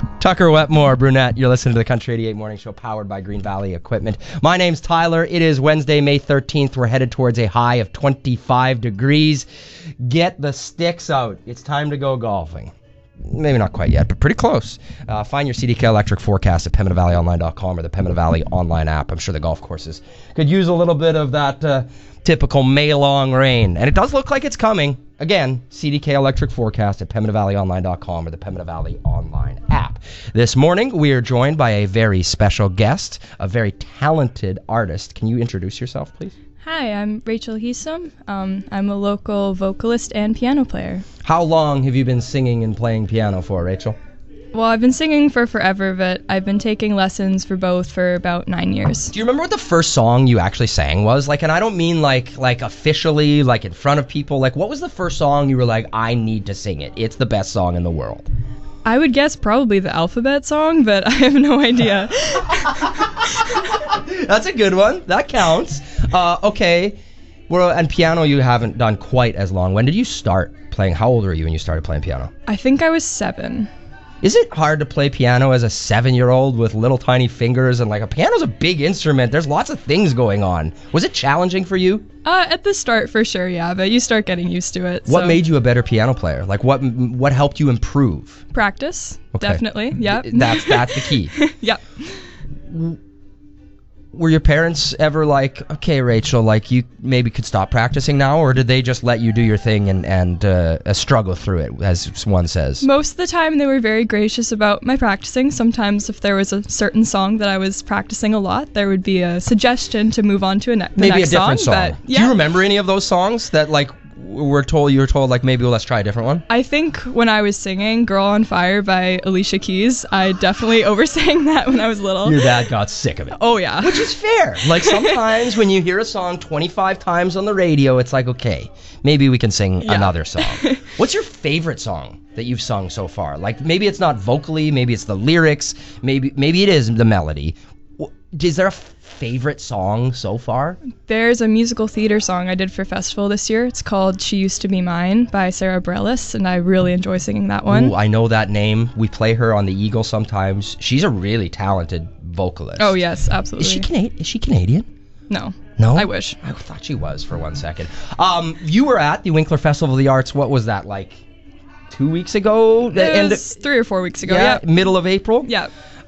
Tucker Wetmore, Brunette. You're listening to the Country 88 Morning Show powered by Green Valley Equipment. My name's Tyler. It is Wednesday, May 13th. We're headed towards a high of 25 degrees. Get the sticks out. It's time to go golfing. Maybe not quite yet, but pretty close. Find your CDK Electric forecast at PembinaValleyOnline.com or the Pembina Valley online app. I'm sure the golf courses could use a little bit of that typical May-long rain. And it does look like it's coming. Again, CDK Electric forecast at PembinaValleyOnline.com or the Pembina Valley online app. This morning, we are joined by a very special guest, a very talented artist. Can you introduce yourself, please? Hi, I'm Rachel Heesom. I'm a local vocalist and piano player. How long have you been singing and playing piano for, Rachel? Well, I've been singing for forever, but I've been taking lessons for both for about 9 years. Do you remember what the first song you actually sang was? And I don't mean like officially, in front of people. What was the first song you were like, I need to sing it? It's the best song in the world. I would guess probably the Alphabet Song, but I have no idea. That's a good one. That counts. Okay. Well, and piano you haven't done quite as long. When did you start playing? How old were you when you started playing piano? I think I was 7. Is it hard to play piano as a 7-year-old with little tiny fingers? And a piano's a big instrument. There's lots of things going on. Was it challenging for you? At the start, for sure, yeah, but you start getting used to it. What made you a better piano player? What helped you improve? Practice, okay. Definitely, yeah. That's the key. Yep. Were your parents ever okay, Rachel, you maybe could stop practicing now, or did they just let you do your thing and struggle through it, as one says? Most of the time, they were very gracious about my practicing. Sometimes, if there was a certain song that I was practicing a lot, there would be a suggestion to move on to maybe next a different song. But, yeah. Do you remember any of those songs that you were told maybe let's try a different one? I think when I was singing Girl on Fire by Alicia Keys, I definitely oversang that when I was little. Your dad got sick of it. Oh yeah. Which is fair. Sometimes when you hear a song 25 times on the radio, it's okay, maybe we can sing another song. What's your favorite song that you've sung so far? Maybe it's not vocally, maybe it's the lyrics, maybe it is the melody. Is there a favorite song so far? There's a musical theater song I did for festival this year. It's called She Used to Be Mine by Sarah Bareilles, and I really enjoy singing that one. Ooh, I know that name. We play her on the Eagle sometimes. She's a really talented vocalist. Oh, yes, absolutely. Is she Canadian? No. No? I wish. I thought she was for one second. You were at the Winkler Festival of the Arts. What was that, 2 weeks ago? It was 3 or 4 weeks ago, yeah. Middle of April? Yeah.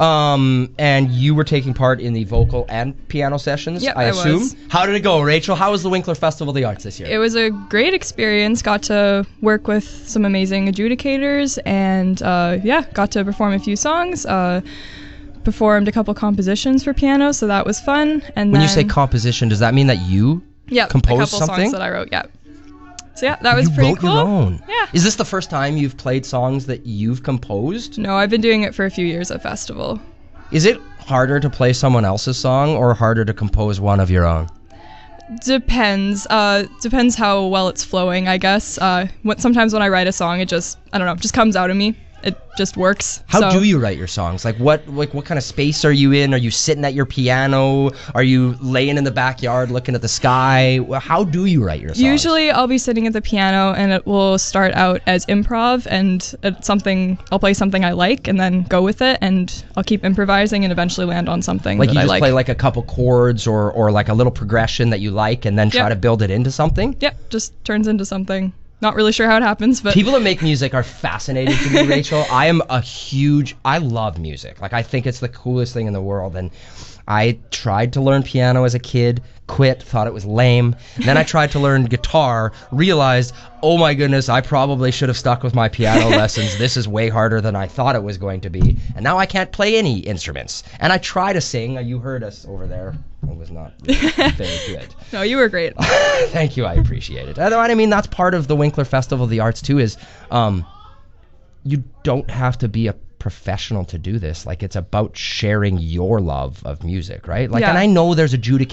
And you were taking part in the vocal and piano sessions, yep, I assume? Was. How did it go, Rachel? How was the Winkler Festival of the Arts this year? It was a great experience. Got to work with some amazing adjudicators and, got to perform a few songs. Performed a couple compositions for piano, so that was fun. And when you say composition, does that mean that you composed a couple something? Songs that I wrote, yeah. So yeah, that was pretty cool. You wrote your own. Yeah. Is this the first time you've played songs that you've composed? No, I've been doing it for a few years at festival. Is it harder to play someone else's song or harder to compose one of your own? Depends. Depends how well it's flowing, I guess. Sometimes when I write a song, it just comes out of me. It just works. How do you write your songs? What kind of space are you in? Are you sitting at your piano? Are you laying in the backyard looking at the sky? How do you write your songs? Usually I'll be sitting at the piano and it will start out as improv and I'll play something I like and then go with it and I'll keep improvising and eventually land on something that I like. You just play a couple chords or a little progression that you like and then try to build it into something? Yep, just turns into something. Not really sure how it happens, but people that make music are fascinating to me, Rachel. I love music. I think it's the coolest thing in the world. And I tried to learn piano as a kid, quit, thought it was lame. Then I tried to learn guitar, realized, oh my goodness, I probably should have stuck with my piano lessons. This is way harder than I thought it was going to be. And now I can't play any instruments. And I try to sing. You heard us over there. It was not really very good. No, you were great. Thank you. I appreciate it. I mean, that's part of the Winkler Festival of the Arts, too, is you don't have to be a professional to do this. It's about sharing your love of music, right? And I know there's adjudicators